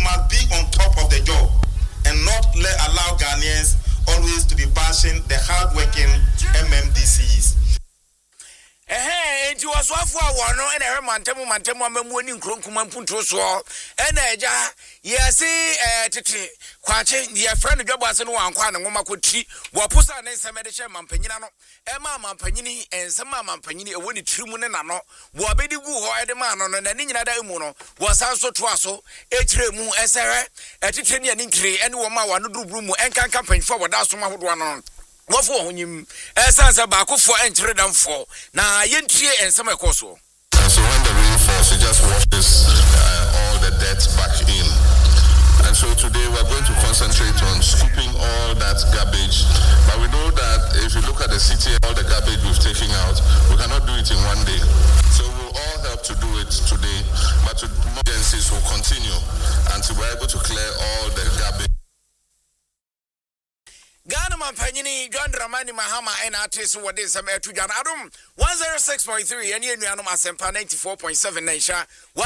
must be on top of the job and not allow Ghanaians always to be bashing the hard-working MMDCs. Nti waswafo awano ene he mantemu amamu ani nkronkuma mpunto so ene eja yesi tete kwache ye friend dwabo ase no wankwa ne ngoma koti woposa ne nseme de hye mampanyina no ema mampanyini ensema mampanyini ewo ni tirimu ne nano wo bedi gu ho ede ma no na ni nyina da emu no wo san so to aso etiremu esere tete ne ani nkire ene wo ma wa no duruburu mu enkanka panfo woda so ma hodo no wafo honyim esansa ba akofo enkyere damfo na yentie ensema ekoso. So when the rain falls, it just washes all the dirt back in. And so today we're going to concentrate on scooping all that garbage. But we know that if you look at the city, all the garbage we've taken out, we cannot do it in one day. So we'll all help to do it today. But emergencies will continue until we're able to clear all the garbage. Ghana Mampanyini, John Dramani Mahama, and artists who were this summer to Jan Adam 106.3 and Yanu Asempa 94.7 Nasha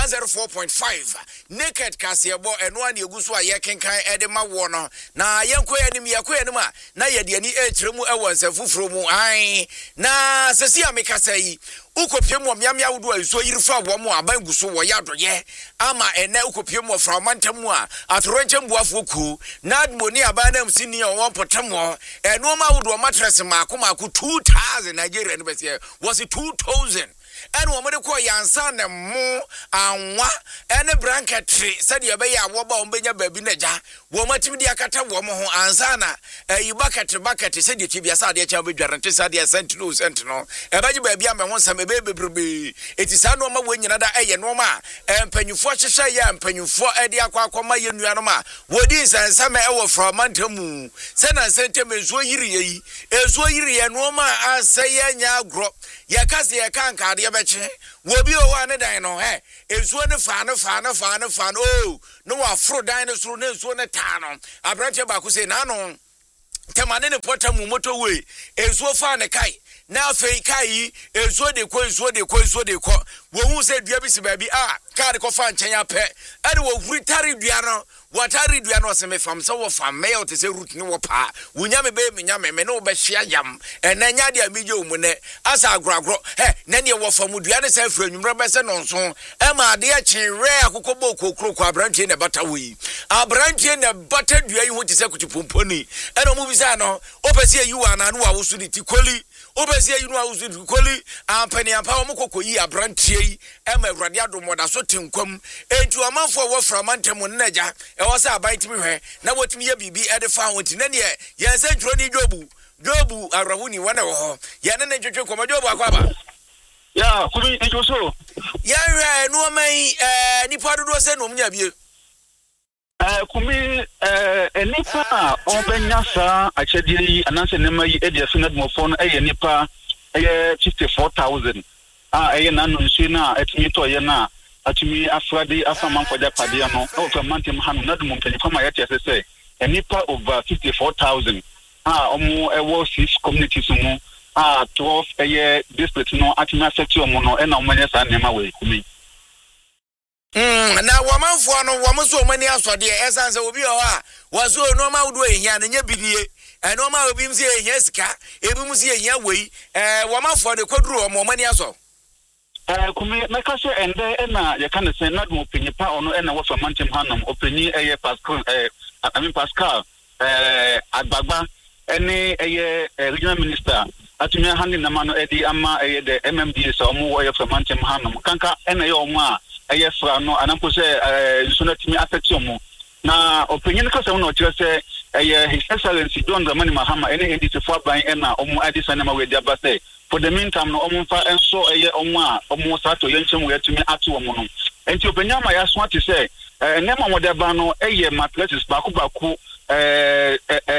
104.5 Naked Cassiabo and one Yuguswa Yakenkai Edema Warner. Na Yanko enemy Yakuenema, na Yadiani Etremu Ewas, a Fufrumu, I na Sasia Mikasei. Ukopyemo myamya wudu so yirfa bomo abanguso wo yado ye ama ene ukopyemo from mantamua atorenche mbuafo ku nadmoni abanam senior won potamo eno ma wudu mattress maako 2000 Nigeria ne bese was 2000 and woman call Yansan and more and what and a branketry said you be a woba on Benya baby neja, woman to the Akata woman who ansana a bucket said you to be a sadia child with guarantee sadia sentinel sentinel. A baby and once a baby. It is a normal when another a norma and penny for Shaya and penny for Edia Quakoma Yanoma. What is and some hour from Mantamu? Send and sent him as Zoiri and Roma as say ya grop. Yakasi ya kanka dia beche wo bi o wa ne dan no esuo ne fa no no afro dan ne suru ne esuo ne ta no abranche ba ku se na no temane ne potamu moto we esuo fa ne kai na afei kai esuo de ko wo hu se dua bi se ba bi ka de ko fa nchen apɛ ade wo huri dua no watari dua no se me fam se wo fam me o te se root ni wo pa wunya me be me nya me no be hia yam ena nya de amije mu ne asa agragro na ne wo fam dua ne se afra nwumra be se no nso e ma de chenre akokɔbɔ kokoro kwa branche ne bata wi abranche ne bata dua yi ho te se kutupomponi ena mu bi sa no opese yi wa na no wa wo su ni tikoli obezie yinu awuzu dukoli ampani ampa wo kokoyi abrantie yi ema awurade adomoda so tenkwam entu amanfo wo framantemu nnaja e wo sa abantimi hwe na wotimi ye bibi e de fa wonti na ne ye nsentro ni jobu arahuni wana wo ho ye ne twetwe koma jobu akwaba ya kumi njo so ya hwe no mai nipa dodo se no mnya bie kumi nipa obenya sa akyedie yi ananse nema yi edia senadmofo no nipa 54000 nanu nsi na etimi to ye na atimi afrade afamanfo japade no o famantem hanu nadum mpanyifo ma yete sese nipa over 54000 omo ewo 6 communities mu 12 district no atimi affect omo no na omo sa nema we kumi na wamanfo no wamso mani asode esanse obi o wazo no ma wudo ehia na nya bidie eno ma obi msi ehia sika ebi msi ehia wei wamanfo de kwaduru o mani aso kumi meka se ende na ye kan se na do pinyipa ono na wo famantem hanam opini Pascal Agbagba ene regional minister atumi handi na mano edi ama the MMD so omo wo ye famantem hanam kanka ene ye omo a fra no anampo se sunatimi affection na opinion ka se no kire se his excellency John Dramani Mahama ene ndc for ban na omo adisa na ma we dia ba say for the meantime no omo fa enso omo a omo sato yenchem we atumi ato omo no enti opinion ma ya so ati se nema mo de ba no mattresses baku 200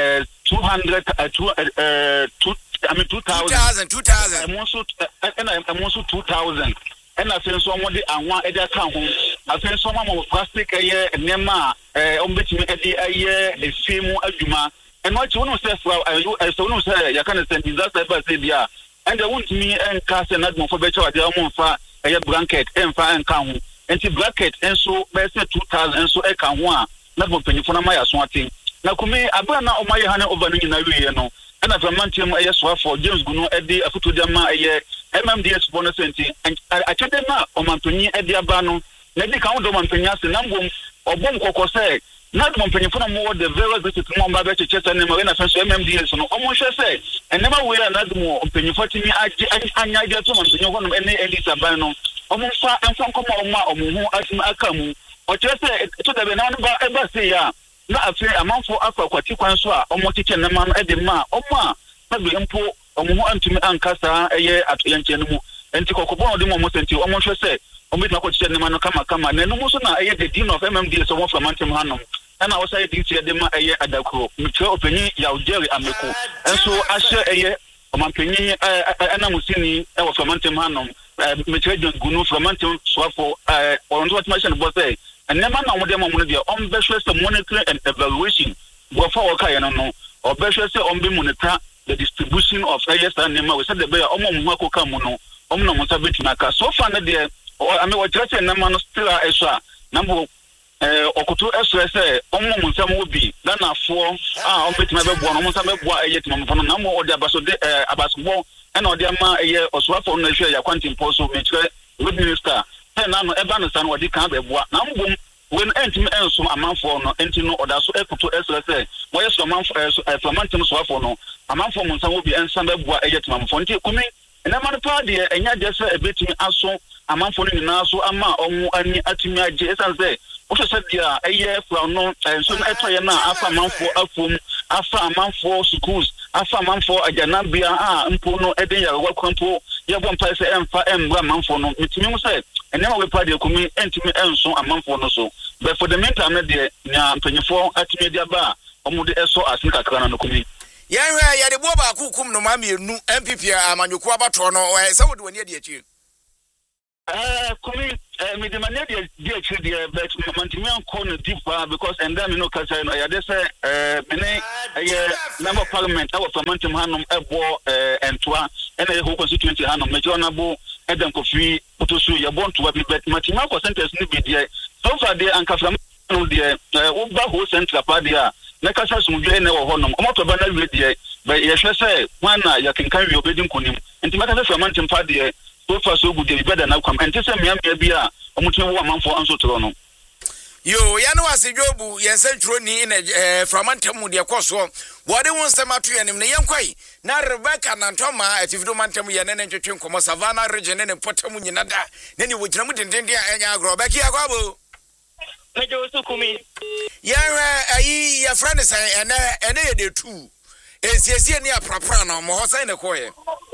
2000 almost 2000 and I think someone the anwa edia kan ho I think someone mo plastic nema ombetimi e fimu adwuma and what you know say for so no say you can send disaster by say dia and they want me and cast and not for better they mo fa blanket and fa and kan ho and blanket and so be say 2000 and so e kan ho a na bo mpanyimfo na maya so ate na kumi abra na omaye hane over no nyina wiye no na framantium eye so for James Gunu edi afuto dia ma eye MMDS bonus enti achede na omampanyi edi aba no na di kan do mampanyi ase na mbom obom kokose na do mampanyi na mo the very visit mo mba be cheche na ma na so MMDS no omo hwe se enema we na do mo mpanyi fatimi anya ide to mampanyi ho no ene Elisa ban no omo fa enfa nkoma omo ho atim aka mu o chese to da be na no ba eba se ya na afi amanfo afa kwati kwan so a omo tike na ma no ede ma omo a na be mpo omo ho antumi ankasa eye atoyanche no mu enti kokobon odi mo senti omo hwe se omo tuma ko tike na ma no kama na no so na eye the dean of MMDS so mo from antem hanom na wo say this de ma eye adakro mitwe opanyi ya ojeri ameko enso ahye eye omampanyi ana musini e wo from antem hanom mitwe Gunu from antem so for on what machine bo say and never know what them on the on monitoring and evaluation. Before okay, no, or better say on be monitor the distribution of AS and Nema. We said the bear Omo Kamuno, Omno Monsabit Naka. So far, there, I mean, what just a number still a number Okutu SSA, Omo Monsam will be done for on bit never one, almost a yet from number or the Abbasbo and or the Ama a year or swap on the share your quantum post of good minister. Na no eba no san wodi kan beboa na mbom when entimi enso amanfo no entino oda so ekuto SSA moye so amanfo flamantim so afo no amanfo mo nsan obi ensan beboa eyetima mfo nti kumi na man pa de enya de se ebetimi aso amanfo no nyina so ama omu ani atimi age esan se o se dia eye fra no enso na etoye na afa amanfo afom afa amanfo schools afa amanfo ajanabia mpo no eden ya wakwanpo ye bom pa se emfa embra amanfo no mitimi mo se enema we party kumi entimi enso amanfo no so but for the meantime na de nya mpanyefo atimi dia ba omude eso asinka kakra no kumi yanwe ya de bo ba kukum no ma mienu MPP amanyoko abato no se wode wani ade achi kumi me de mania de achi de but mantimi anko no deep because and then no kasa no ya de say mene member parliament our parliament hanom ebo entwa ena ye ho constituency hanom me jona bo Eden Kofi Otosu ya born to be bet matima ko sentence ni be there so far there anka from there oba ho central party a na kasa sumdwe na wo honom omoto ba na we there but ye hwe say wan na ya kinkan wi obedi nkonim enti maka say from antem party there so far so good dey better na kwam enti say mia bi a omoto wo amanfo anso toro no yo ya no asejobu yense twro ni na from antem de koso wode won semato yenim ne yenkwai na Rebecca Nantoma ativido mantem ye ne ntwetwe nkomo Savannah region ne potamu nyina da ne ni wogina mu dendende a enya agro Becky akwabo mejo so kumi ya ayi ya friend say ene ye de tu esiesie ni aprapra na mo ho sai ne koye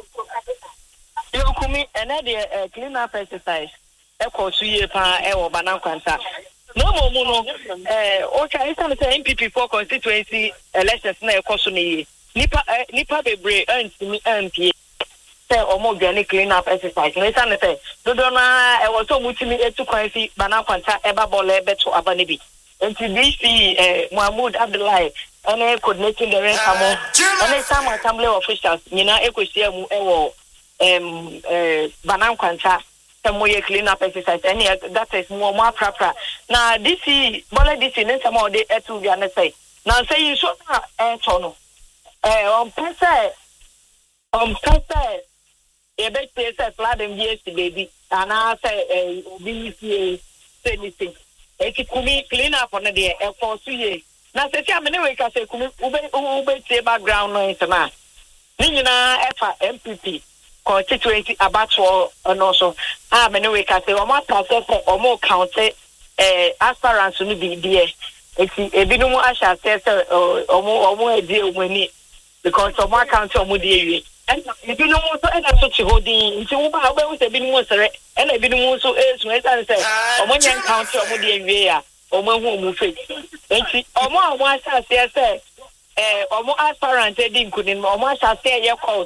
yo kumi ene de clean up exercise e ko su ye pa e wo banankwanta no mo no o cha isa me say MPP for constituency elections na e ko so ni nipa bebre antimi MP say omo gani clean up exercise no isa me say dodo na e wo so mutimi etu kwansi banankwanta e ba bole beto abane bi enti DC Mahmoud Abdullahi ene coordinating the rest amo ene some assembly officials nyina ekosia mu e wo banankwanta moye clean up exercise any that is more proper na this bole this in some of the etu bia na say now say you so na no on pese e be say flood them yes baby and I say obi say anything e ki kumi clean up on the e for so ye na say ti amene we ka say kumi ube tie background noise na ni nyina efa MPP constituency about and also many we can say omo process omo count aspirants no be there eti ebinumu asha say omo edi omani because omo count omo dey wi and ebinumu so e na so chi holding nti wo ba we say ebinumu sere e na ebinumu so esu e say omo nyan count omo dey wi ya omo hu omo fe enti omo asha say omo aspirant edi nkunin omo asha say ye cause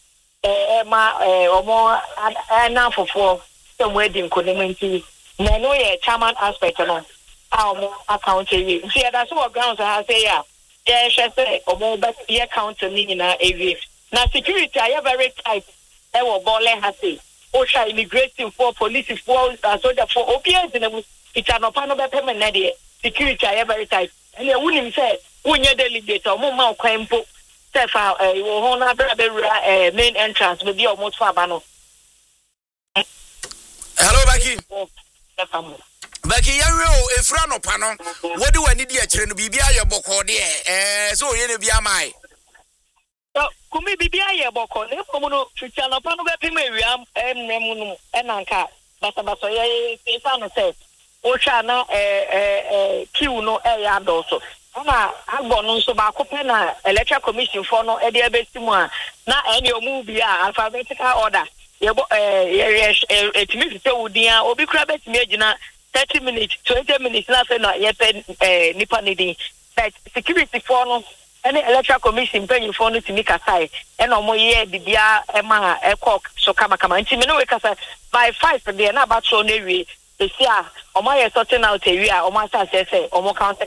omo na fofo so wedding konimenti na no ye chairman aspect no omo account ye see that so grounds I say yeah say omo but ye account ni na ewie na security are very tight e wo bole ha say o sha immigration for police for soldier for opias in it's an opano be payment na dey security are very tight. And I wouldn't say, when you're delegate or more quampo, Stefa, you will hold main entrance with the almost Fabano. Hello, Becky. Becky, you're a friend of Pano. What do I need your children to be your book or dear? So you're be my. Kumi Bibia Boko, Nepono, Trichano Pano, Pimeriam, and Nemuno, and Anka, Basabasoye, Stefano says, Oshana, Q no Ayad also. I'm born so Bacopena, Electoral Commission for no Edia Bestima, not any movie, alphabetical order. It means to Udia, Obi Crabet Majina, 30 minutes, 20 minutes, nothing, yet Nippanidi, but security for no. Any electoral commission paying for to make a side, and no more year the Dia Emma Cock so come and see by 5 per day and about so nearly this year or my sorting out area or my say or more counter.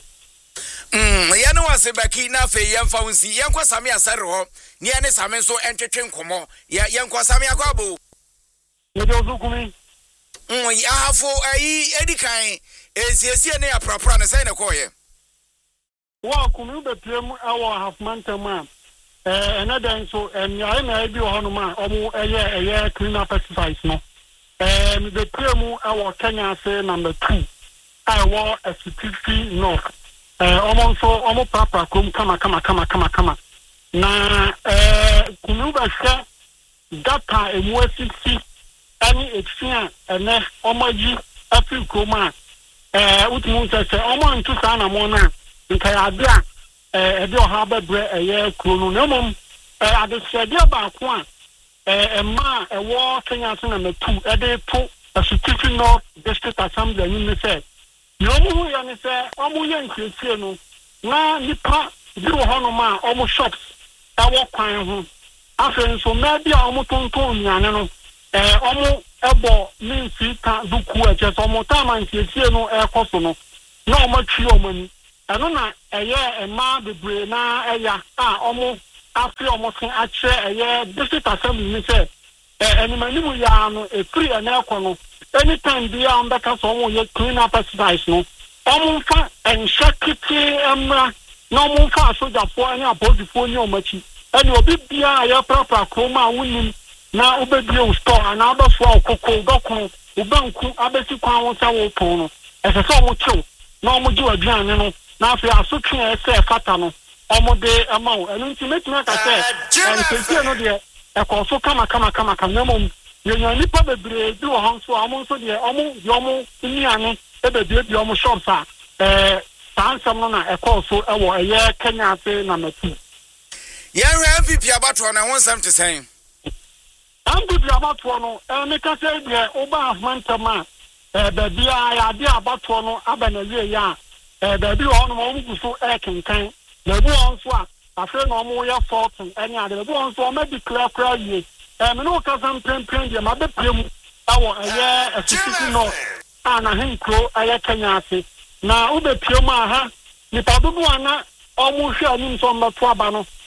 Yano was a Becky Nafe, young Fonsi, Yanko Samia Saro, Niane Samen so entertain Como, Yanko Samia Gabo. You don't look me. Ya for Eddie Kind is yes, near proper and a sign of coy. Wa kunu betrem awo half month man another so I may be on man omo eye cleaner pesticides no betrem awo Kenya say number 2 I wa a certificate no omo so omo papa kom kama na kunu ba hwe data emu asisi ani efia ene omo yi afi koma utmu say omo ntu sa na mo na nkayabia ebe oha bebre eye kronu nemom adesede ba ko a ma ewo Kenya so na metu ede to asutifi no district assembly ni say yomu ya ni say omu ye nkiesie no na nipa bi wo hono ma omu shops ewo kwan ho afen so na bia omu tonton nyane no omu ebo ni sika duku eche so omu tama nkiesie no ekoso no na omu twi omani ano na eye ma bebre na eya omo afi omo sen ache eye district assembly ni say animanimu ya no free na ekono anytime dia ambeka so omo ye clean up pesticides no omo fa enshakiti emra na omo fa soja fo ani abodifo ni omachi ani obi bia ya proper kroma wunim na obedie u store ana abafo okoko dokon ubanku abesi kwan wo sa wo pon no ese so omo chew na omo ji aduane no na afi asotwe ese fata no omode amawo enu nti metima ka se ense no de ekoso kama nemom yenya nipa bebre bi wo hanso amonso de omo niane ebebie bi omo shops a tansam no na ekoso ewo eye Kenya ase na mati ya MPP abato na wonsam te sen MPP abato no me ka se de oba afmantama bebia ya de abato no abanawie ya baby on mo guso kenkan na bu on so a afi na mo ya 14 any ade bu on so ma declare cry ye me no ka sam prem de ma be prem awo eye asisi no ana henkro eye Kenya ase na ube prem aha ni padudu ana omo hwe anim so mba to aba no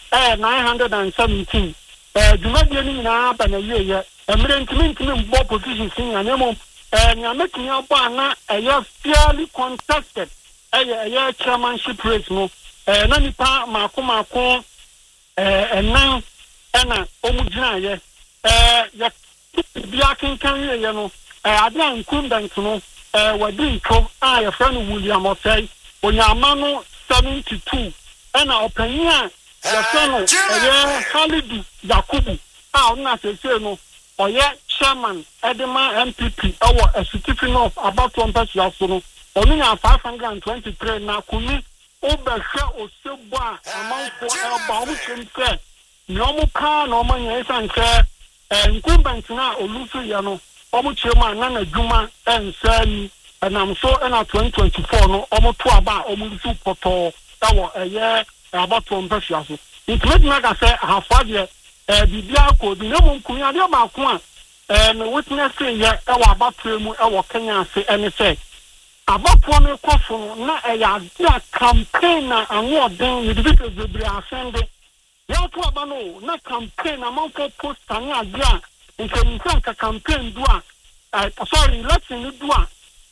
917 jumadi ni na aba na ye emre ntimi mbo position sin ya nemo nyameki aba ana eye fairly contested eye chairmanship race no na nipa mako enan ena omugina ye ya bia kenkan ye no ade incumbent no wadi nko ya friend William Osei onyama no 72 ena opanya ya friend eye Khalid Yakubu na sese no oye chairman edema MPP awo a certificate of about 1% so no onunya 523 na kumi obehwe osebo a amanfo eba omukempe ni omuka na omanya isanse incumbent na olusu ya no omuchema na adwuma ensani enamso na 2024 no omuto aba omulusu poto ewo eye abato mpafia so intlet na ka se hafade bibia ko bi na munkunya ade ba ko a me witness ye ewo abato mu ewo Kenya se ene se abapo no kofo na eya dia campaign na anwodin yidibite zebri asende ya to aba no na campaign amanfo poster na agia nke nka campaign do a sorry election do a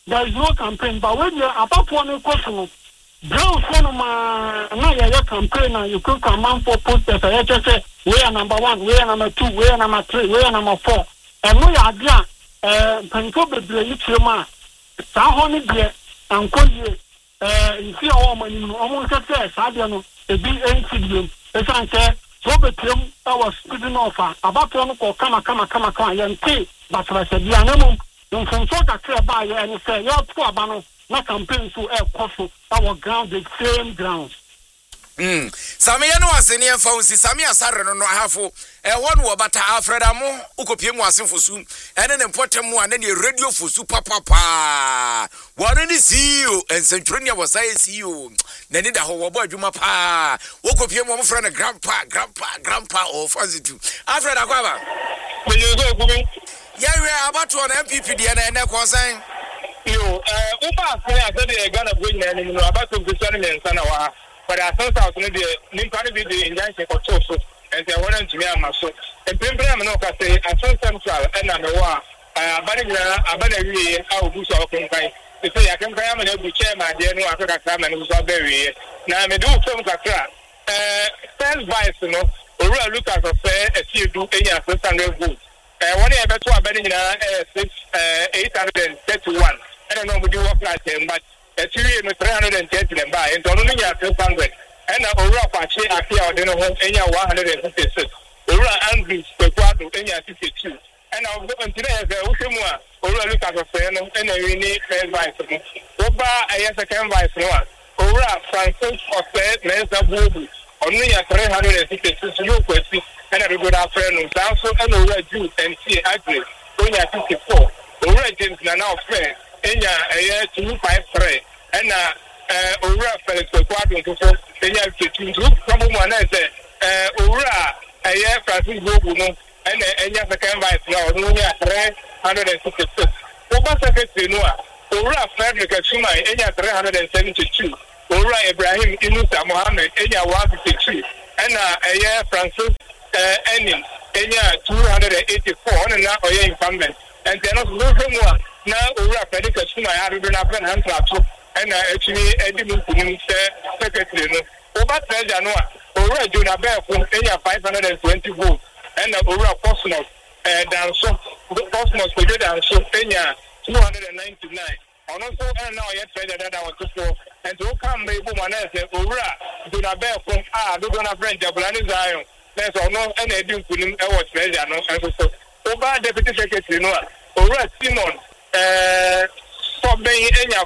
there is no campaign. But when you're about one question, ground phone now your campaign and you could command for posters. I just say we are number 1, we are number 2, we are number 3, we are number 4. And we are there. Penko be you chima. Sahoni be and call you. You see our money almost say Sadiano. A big NCD. It's answer. So between our speeding offer about one call come and pay. But I said, Yanamo. Don't forget to buy and say you're poor banner. Na campaign so coffee our ground the same ground. Samia no aseni enfa Samia sare no ahafo won wo bata Alfreda mo ukopie mu asenfo su ene ne important mu ane ne radio fosu papa won ni CEO ensentrenia wasai CEO na ni da ho wo bo adwuma pa ukopie mu mo frɛ no grandpa of Azitu Alfreda kwaba yawe abato na MPP de na ene konsan yo uba afre asede Ghana boy na ni no abato bisani mensana wa but I thought I was going to be in Injunction or so, and they wanted to be a muscle. And Pimpram no can say, I saw central and I'm a war. I will do so. They say I can come and help the chairman, dear no Africa Salmon who's out there. Now I may do some Kakra. First vice, you know, or look at a fair as you do any assistant votes. One year better, I bet in 831. I don't know what you work like him, but. 330 them by and only 200 and over Apache appear on home any 156 over Andrews Pequado any 52 and I'll go today as a Ushimua over look at a fan and a unique first vice over a second vice over Francis or said Mensa Bobu only 356 new questions and a good afternoon also and over Jews and see agree only 54 over James now fair Enya 253 and over Felix Quadron to Enya 52 from one say over a year Francis Bobuno and Enya second vice now only 366 over secretary Noah over Frederick Chuma Enya 372 over Ibrahim Inusa Mohammed Enya 153 and a year Francis Enin Enya 284 and now a year incumbent and then also more now over Frederick Chuma I have been up and answer and actually Eddie secretary over January over Jonah Bear from Enya 520 votes and over Cosmos Danso Cosmos for Danso Enya 299 and also and now yet that I was to and to come maybe one over Jonah Bear from Dona French Jablani Zion there's no and Eddie Kunim was Jano and so over Deputy Secretary Noah over Simon for being Enya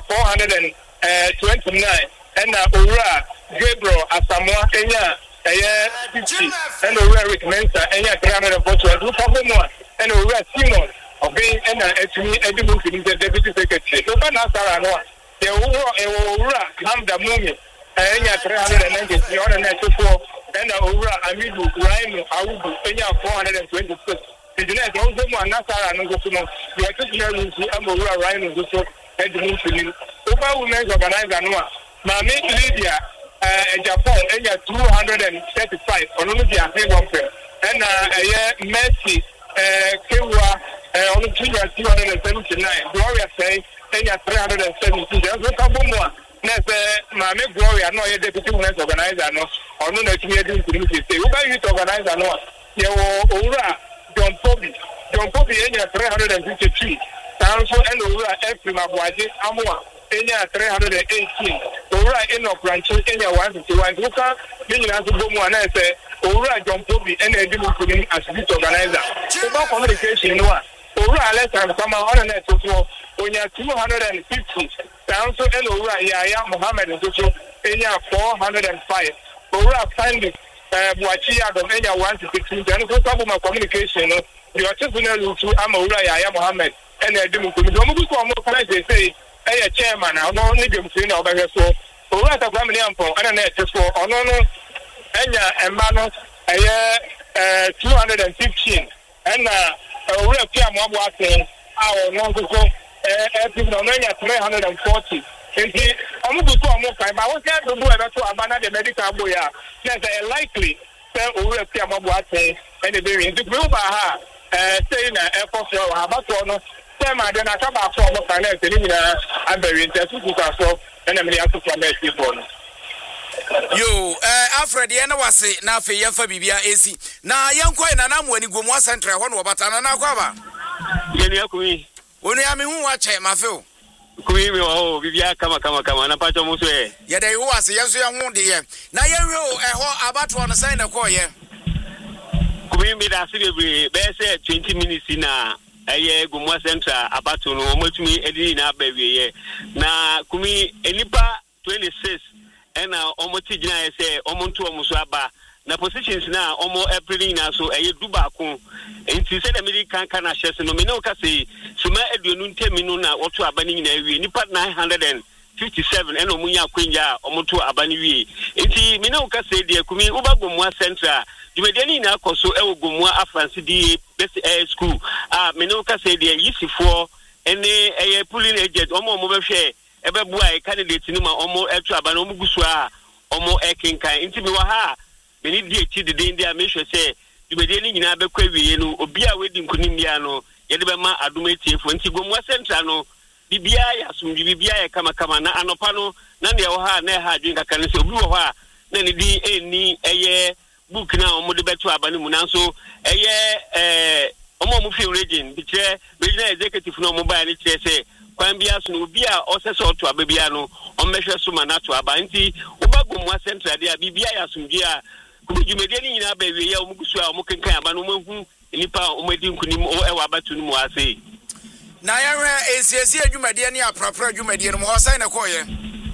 429 and Ura Gabriel Asamoah Enya 50 and Ura Rick Mensa Enya 340 and Ura Simon of being actually Edmund the Deputy Secretary. So Nasaranoa, the Ura Hamda Mumi Enya 393 on and Ura Amidu Raimu Audu Enya 426. The next also Nasara no go to know the actually Amura Raimu Guso Edmund over women's organizer Noah. Mami Lydia Japan Enya 235 on the and Mercy Kewa on the 279 Gloria say Enya 370 there's no couple more Mami Gloria no deputy women's organizer no or no community say over youth organizer no Ura John Poby Enya 353 also and over April Mabuaji Amua Enya 318 over Enoch Rancho Enya 151 Luka being as a boom and I say over John Poby and a democratic as youth organizer over communication over Alexander come on and so Onya 250 also and over Yaya Mohammed and so Enya 405 over Sandy Buachia the Enya 116 and so some communication you are just going to Amora Yaya Mohammed and I didn't come to say a chairman, I don't need them to know about so. Over at the family and I just for Onono and Mano 215 and over a Piamo watching our non to go 340. And he almost saw more time. I was going to do to abandon the medical boy. There's a likely over a Piamo watching and the very into Saying Air Force, Habato, say my then I come back from finance and I'm very interested so and I'm here to promote people. Yo, Alfred, you know what say now for your Fabia AC. Now, young coin and I'm when you go more central one about an aquaba. Yenny, when you are me who watch it, my phone. Queen, oh, Vivia, come on, a patch of Mose. Yeah, they was yes, you won't dear. Now, you about one sign a coin. Queen made a city, best 20 minutes in a year, go more central, about to know much me, Edina, baby. Now, Kumi, Elipa 26. And now, almost I say, almost to Musaba. Na positions now, almost April now, so a Dubaku. And she said, American Canashas, and Nominoka say, Suma Edunun Teminuna, or to Abani in a Nipat 957, and Omuya Quinja, almost to Abani. And she Minoka said, dear Kumi Ubagumwa Centra, you made any now, so Elgumwa Afranci D. Best Air School. Minoka said, dear, easy for any a pulling agent, almost mobile share. Ebe boy candidate ni ma omo etu aba na omo gusua omo ekinkan nti mi wa ha me ni die ti de dia me hwe se dubede ni nyina be kwa wiye no obi a wedi nkunim bia no ye de be ma adoma tiefo nti gomwa central no bibia ya sumbi bibia ya kama na anopa no na ne wo ha na ha adwen kaka ne se obi wo ha na ne di eni eye book na omo de betu aba ni mu na so eye omo mu fi region bi kire regional executive no omo ba ni kire se Kwambia so bia oseso to ababia no omehwe so ma na to aba nti ubagomwa central dia bibia ya sumdia kubujumede ni nyina ba wie ya omugusu a omukenkan aba no mahu nipa omedi nkunim ewa abatu no mu ase na yare esiesi adwumade ni aprapra adwumade no ho sai na koye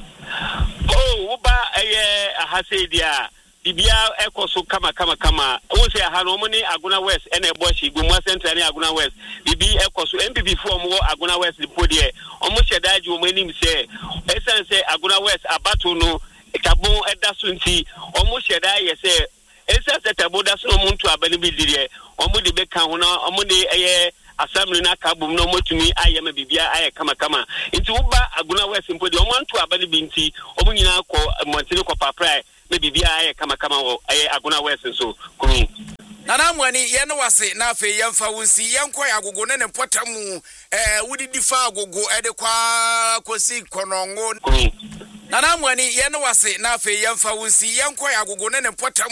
uba ahase dia bibia ekoso kama wo se aha no mo ni Aguna West ene boshi gomwa central ni Aguna West bibi ekoso MPP form wo Aguna West lipo de omo shedaji wo manim se esan se Aguna West abato no ekabon edaso nti omo sheda ye se esan se tabo daso no muntu abani bi dire omo de beka ho na omo de assembly na kabum no motumi ayema bibia aye kama nti uba Aguna West mpo de omo antu abani bi nti omo nyina ko montene ko paprai me bibia aye kama wo aye Aguna West so kumi Nana mwani yene wase na afe yemfa wonsi yenkwa agogo ne potamu wudidi fa agogo ede kwa kosi konongo Nana mwani yene wase na afe yemfa wonsi yenkwa agogo ne potamu